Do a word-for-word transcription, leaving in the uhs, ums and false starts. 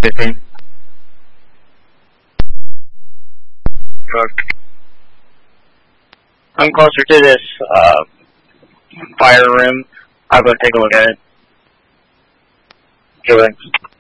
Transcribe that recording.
fifteen. I'm closer to this uh, fire room. I'll go take a look at it. Okay, thanks.